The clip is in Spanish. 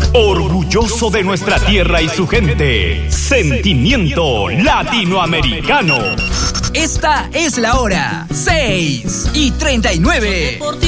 Orgulloso de nuestra tierra y su gente. Sentimiento latinoamericano. Esta es la hora 6:39.